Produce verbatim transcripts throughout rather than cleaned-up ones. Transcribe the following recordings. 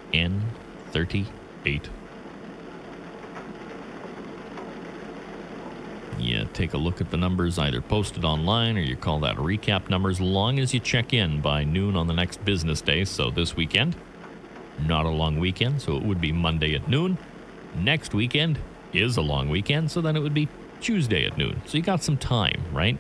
N thirty-eight. You take a look at the numbers either posted online or you call that recap number as long as you check in by noon on the next business day. So this weekend, not a long weekend, so it would be Monday at noon. Next weekend is a long weekend, so then it would be Tuesday at noon. So you got some time, right?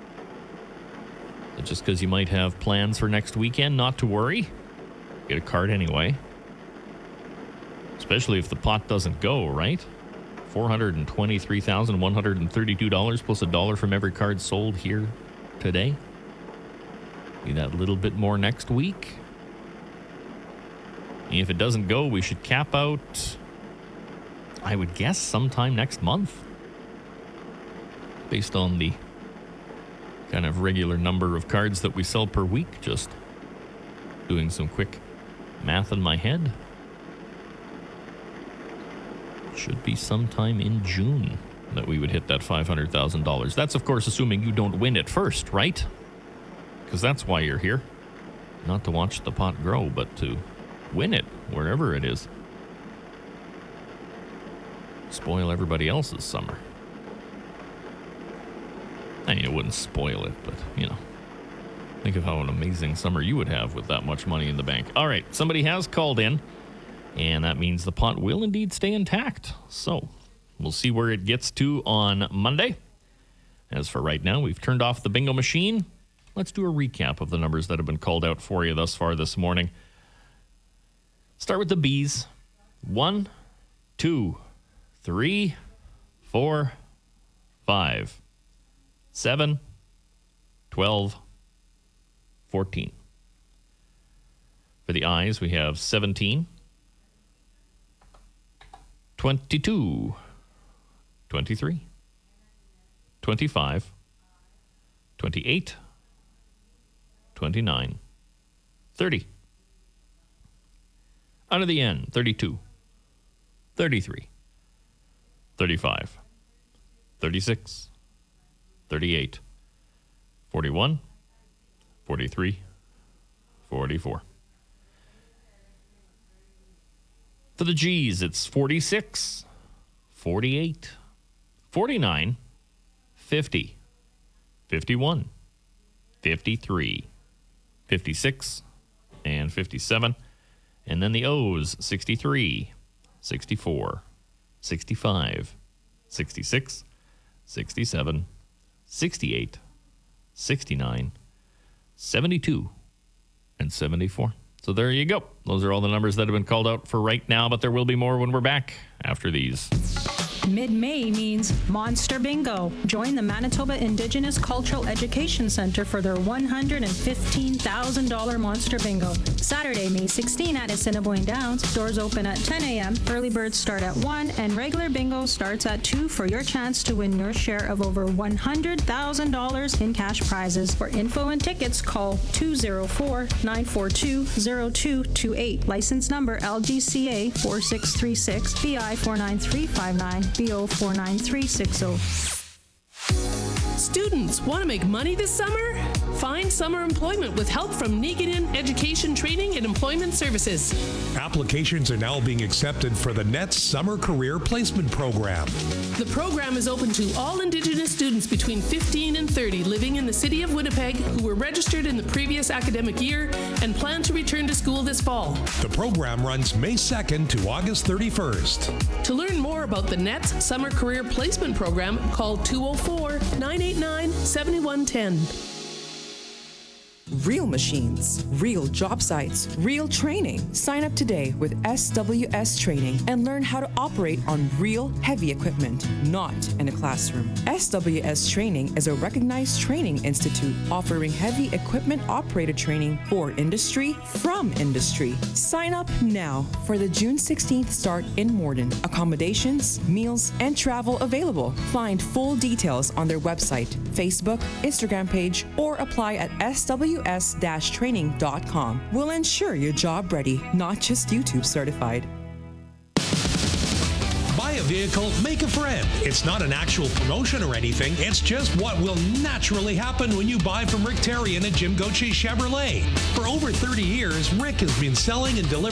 But just because you might have plans for next weekend, not to worry. Get a card anyway. Especially if the pot doesn't go, right? four hundred twenty-three thousand one hundred thirty-two dollars plus a dollar from every card sold here today. Be that little bit more next week. And if it doesn't go, we should cap out, I would guess, sometime next month. Based on the kind of regular number of cards that we sell per week. Just doing some quick math in my head. Should be sometime in June that we would hit that five hundred thousand dollars. That's, of course, assuming you don't win it first, right? Because that's why you're here. Not to watch the pot grow, but to win it, wherever it is. Spoil everybody else's summer. I mean, it wouldn't spoil it, but, you know. Think of how an amazing summer you would have with that much money in the bank. All right, somebody has called in. And that means the pot will indeed stay intact. So we'll see where it gets to on Monday. As for right now, we've turned off the bingo machine. Let's do a recap of the numbers that have been called out for you thus far this morning. Start with the B's. One, two, three, four, five, seven, twelve, fourteen. For the I's, we have seventeen. twenty-two, twenty-three, twenty-five, twenty-eight, twenty-nine, thirty. Under the N, thirty-two, thirty-three, thirty-five, thirty-six, thirty-eight, forty-one, forty-three, forty-four. For the G's, it's forty-six, forty-eight, forty-nine, fifty, fifty-one, fifty-three, fifty-six, and fifty-seven. And then the O's, sixty-three, sixty-four, sixty-five, sixty-six, sixty-seven, sixty-eight, sixty-nine, seventy-two, and seventy-four. So there you go. Those are all the numbers that have been called out for right now, but there will be more when we're back after these. Mid-May means Monster Bingo. Join the Manitoba Indigenous Cultural Education Center for their one hundred fifteen thousand dollars Monster Bingo. Saturday, May sixteenth at Assiniboine Downs. Doors open at ten a.m. Early birds start at one, and regular bingo starts at two for your chance to win your share of over one hundred thousand dollars in cash prizes. For info and tickets, call two oh four, nine four two, oh two two eight. License number L G C A four six three six, B I four nine three five nine. B O four nine three six zero. Students, want to make money this summer? Find summer employment with help from Niiganin Education Training and Employment Services. Applications are now being accepted for the N E T Summer Career Placement Program. The program is open to all Indigenous students between fifteen and thirty living in the city of Winnipeg who were registered in the previous academic year and plan to return to school this fall. The program runs May second to August thirty-first. To learn more about the N E T Summer Career Placement Program, call two oh four, nine eight nine, seven one one zero. Real machines, real job sites, real training. Sign up today with S W S Training and learn how to operate on real heavy equipment, not in a classroom. S W S Training is a recognized training institute offering heavy equipment operator training for industry from industry. Sign up now for the June sixteenth start in Morden. Accommodations, meals, and travel available. Find full details on their website, Facebook, Instagram page, or apply at S W S training dot com. We'll ensure you're job ready, not just YouTube certified. Buy a vehicle, make a friend. It's not an actual promotion or anything. It's just what will naturally happen when you buy from Rick Terrian at Jim Gauthier Chevrolet. For over thirty years, Rick has been selling and delivering